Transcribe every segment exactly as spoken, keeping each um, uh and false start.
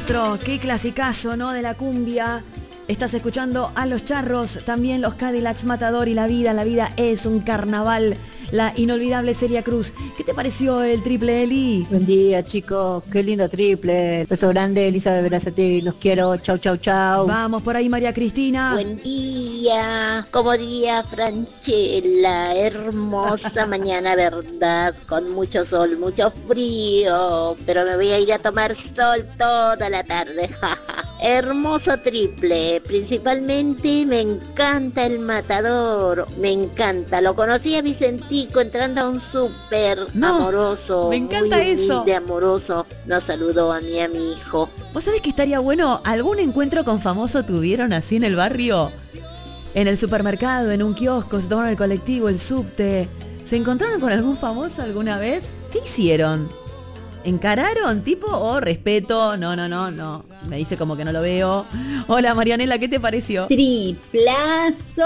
otro, qué clasicazo, ¿no? De la cumbia. Estás escuchando a Los Charros, también los Cadillacs Matador y La Vida. La Vida es un carnaval. La inolvidable Celia Cruz. ¿Qué te pareció el triple, Eli? Buen día, chicos. Qué lindo triple. Beso grande, Elizabeth Berazategui. Los quiero. Chau, chau, chau. Vamos por ahí, María Cristina. Buen día. Como diría Franchella, hermosa mañana, ¿verdad? Con mucho sol, mucho frío. Pero me voy a ir a tomar sol toda la tarde. Hermoso triple. Principalmente me encanta el Matador. Me encanta. Lo conocí a Vicentico entrando a un súper no, amoroso. Me encanta muy humilde, eso. amoroso. Nos saludó a mí y a mi hijo. ¿Vos sabés que estaría bueno? ¿Algún encuentro con famoso tuvieron así en el barrio? En el supermercado, en un kiosco, se tomaron el colectivo, el subte. ¿Se encontraron con algún famoso alguna vez? ¿Qué hicieron? ¿Encararon tipo o oh, respeto? No, no, no, no. Me dice como que no lo veo. Hola Marianela, ¿qué te pareció? Triplazo,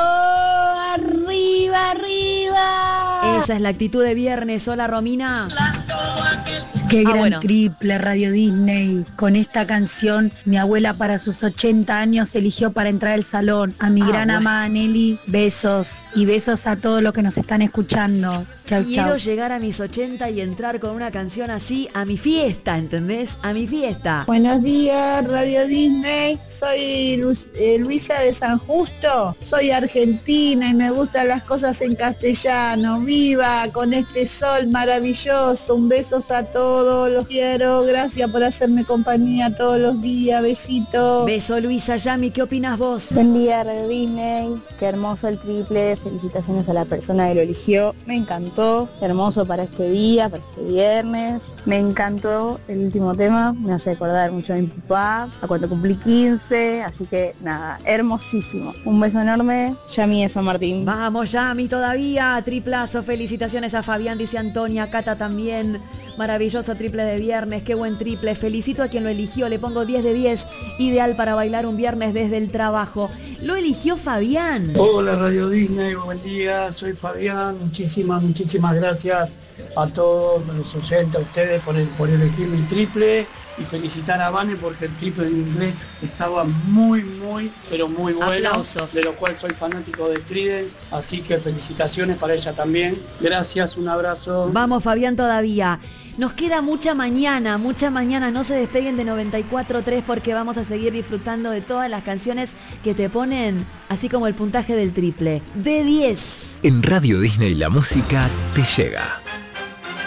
arriba, arriba. Esa es la actitud de viernes. Hola Romina. Qué ah, gran bueno. triple Radio Disney. Con esta canción, mi abuela para sus ochenta años eligió para entrar al salón. A mi ah, gran bueno. amada Nelly, besos. Y besos a todos los que nos están escuchando. Chau, Quiero chau. llegar a mis ochenta y entrar con una canción así a mi fiesta, ¿entendés? A mi fiesta. Buenos días, Radio Disney. Soy Lu- eh, Luisa de San Justo. Soy argentina y me gustan las cosas en castellano. ¡Viva con este sol maravilloso! Un beso a todos, los quiero. Gracias por hacerme compañía todos los días. Besitos. Beso Luisa. Yami, ¿qué opinas vos? Buen día, Radio Disney. Qué hermoso el triple. Felicitaciones a la persona que lo eligió. Me encantó. Hermoso para este día, para este viernes. Me encantó el último tema. Me hace acordar mucho a mi papá, a cuando cumplí quince. Así que nada, hermosísimo. Un beso enorme. Yami de San Martín. Vamos Yami todavía. Triplazo. Felicitaciones a Fabián, dice Antonia. Cata también. Maravilloso triple de viernes. Qué buen triple. Felicito a quien lo eligió. Le pongo diez de diez. Ideal para bailar un viernes desde el trabajo. Lo eligió Fabián. Hola Radio Disney, buen día, soy Fabián, muchísimas, muchísimas gracias a todos los oyentes, a ustedes por, el, por elegir mi triple y felicitar a Vane porque el triple en inglés estaba muy, muy, pero muy bueno, Aplausos. de lo cual soy fanático de Creedence, así que felicitaciones para ella también, gracias, un abrazo. Vamos Fabián todavía. Nos queda mucha mañana, mucha mañana. No se despeguen de noventa y cuatro punto tres porque vamos a seguir disfrutando de todas las canciones que te ponen, así como el puntaje del triple. De diez. En Radio Disney la música te llega.